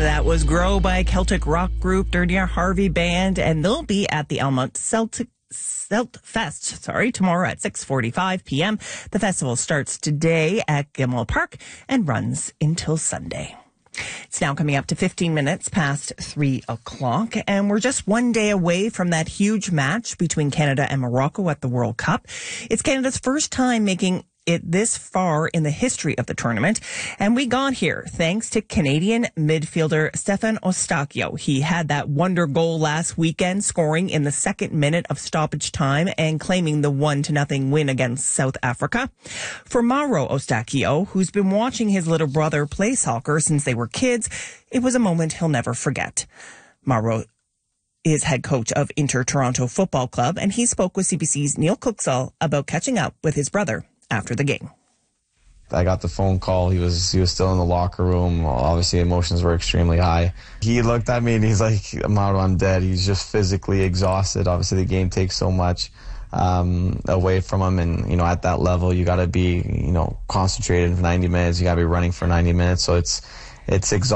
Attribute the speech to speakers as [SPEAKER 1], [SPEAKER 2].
[SPEAKER 1] That was Grow by Celtic rock group Dirty Harvey Band, and they'll be at the Elmont Celt Fest, tomorrow at 6:45 p.m. The festival starts today at Gilmore Park and runs until Sunday. It's now coming up to 15 minutes past 3 o'clock, and we're just one day away from that huge match between Canada and Morocco at the World Cup. It's Canada's first time making it this far in the history of the tournament, and we got here thanks to Canadian midfielder Stefan Eustáquio. He had that wonder goal last weekend, scoring in the second minute of stoppage time and claiming the 1-0 win against South Africa. For Mauro Eustáquio, who's been watching his little brother play soccer since they were kids, it was a moment he'll never forget. Mauro is head coach of Inter Toronto Football Club, and he spoke with CBC's Neil Kuksal about catching up with his brother after the game.
[SPEAKER 2] I got the phone call. He was still in the locker room. Obviously, emotions were extremely high. He looked at me and he's like, Mauro, I'm dead. He's just physically exhausted. Obviously, the game takes so much away from him. And, at that level, you got to be, concentrated for 90 minutes. You got to be running for 90 minutes. So it's exhausting.